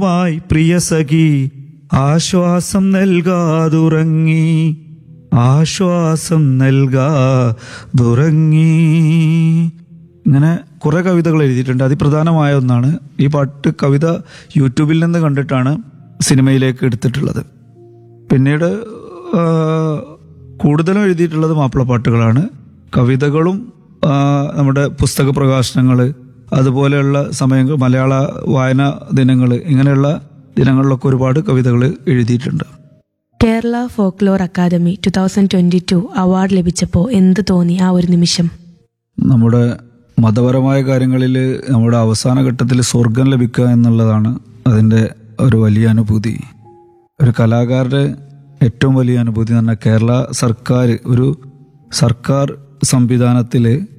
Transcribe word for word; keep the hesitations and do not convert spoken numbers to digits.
വായ് പ്രിയ സഖി ആശ്വാസം നൽകാതുറങ്ങി, ആശ്വാസം നൽകാതുറങ്ങി. ഇങ്ങനെ കുറെ കവിതകൾ എഴുതിയിട്ടുണ്ട്. അതിപ്രധാനമായ ഒന്നാണ് ഈ പാട്ട്. കവിത യൂട്യൂബിൽ നിന്ന് കണ്ടിട്ടാണ് സിനിമയിലേക്ക് എടുത്തിട്ടുള്ളത്. പിന്നീട് കൂടുതലും എഴുതിയിട്ടുള്ളത് മാപ്പിളപ്പാട്ടുകളാണ്. കവിതകളും നമ്മുടെ പുസ്തക പ്രകാശനങ്ങൾ, അതുപോലെയുള്ള സമയങ്ങൾ, മലയാള വായനാ ദിനങ്ങൾ, ഇങ്ങനെയുള്ള ദിനങ്ങളിലൊക്കെ ഒരുപാട് കവിതകൾ എഴുതിയിട്ടുണ്ട്. Kerala folklore academy two thousand twenty two award ലഭിച്ചപ്പോൾ എന്ത് തോന്നി ആ ഒരു നിമിഷം? നമ്മുടെ മതപരമായ കാര്യങ്ങളിൽ നമ്മുടെ അവസാന ഘട്ടത്തിൽ സ്വർഗം ലഭിക്കുക എന്നുള്ളതാണ് അതിൻ്റെ ഒരു വലിയ അനുഭൂതി. ഒരു കലാകാരൻ്റെ ഏറ്റവും വലിയ അനുഭൂതി എന്ന് പറഞ്ഞാൽ കേരള സർക്കാർ ഒരു സർക്കാർ സംവിധാനത്തിൽ